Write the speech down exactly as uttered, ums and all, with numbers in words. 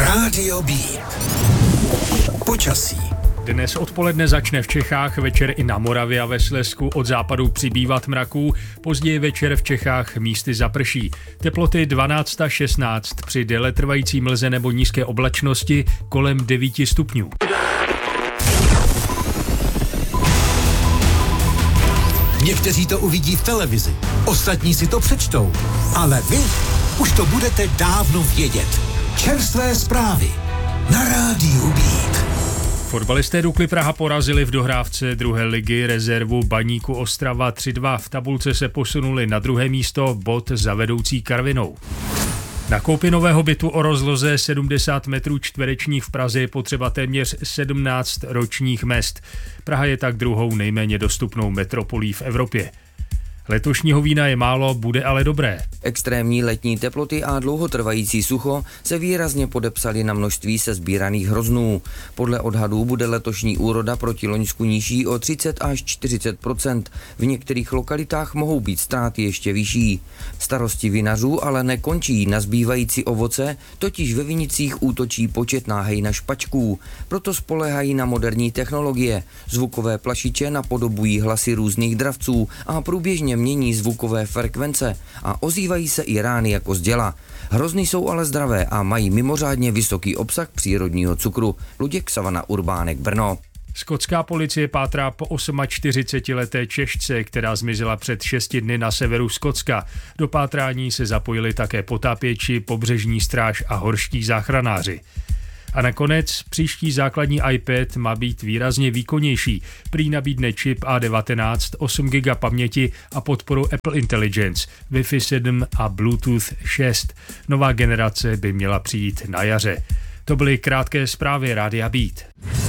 Rádio Beat. Počasí. Dnes odpoledne začne v Čechách, večer i na Moravě a ve Slezsku od západu přibývat mraků, později večer v Čechách místy zaprší. Teploty dvanáct až šestnáct, při déletrvající mlze nebo nízké oblačnosti kolem devět stupňů. Někteří to uvidí v televizi, ostatní si to přečtou, ale vy už to budete dávno vědět. Čerstvé zprávy na Rádiu Beat. Fotbalisté Dukly Praha porazili v dohrávce druhé ligy rezervu Baníku Ostrava tři dva. V tabulce se posunuli na druhé místo, bod za vedoucí Karvinou. Na koupi nového bytu o rozloze sedmdesát metrů čtverečních v Praze je potřeba téměř sedmnáct ročních mezd. Praha je tak druhou nejméně dostupnou metropolí v Evropě. Letošního vína je málo, bude ale dobré. Extrémní letní teploty a dlouhotrvající sucho se výrazně podepsaly na množství sesbíraných hroznů. Podle odhadů bude letošní úroda proti loňsku nižší o třicet až čtyřicet procent. V některých lokalitách mohou být ztráty ještě vyšší. Starosti vinařů ale nekončí. Na zbývající ovoce totiž ve vinicích útočí početná hejna špačků. Proto spoléhají na moderní technologie. Zvukové plašiče napodobují hlasy různých dravců a průběžně mění zvukové frekvence a ozývají se i rány jako z děla. Hrozny jsou ale zdravé a mají mimořádně vysoký obsah přírodního cukru. Luděk Savana Urbánek, Brno. Skotská policie pátrá po čtyřicetiosmileté Češce, která zmizela před šesti dny na severu Skotska. Do pátrání se zapojili také potápěči, pobřežní stráž a horští záchranáři. A nakonec příští základní iPad má být výrazně výkonnější. Prý nabídne čip A devatenáct, osm gigabajtů paměti a podporu Apple Intelligence, Wi-Fi sedm a Bluetooth šest. Nová generace by měla přijít na jaře. To byly krátké zprávy Rádia Beat.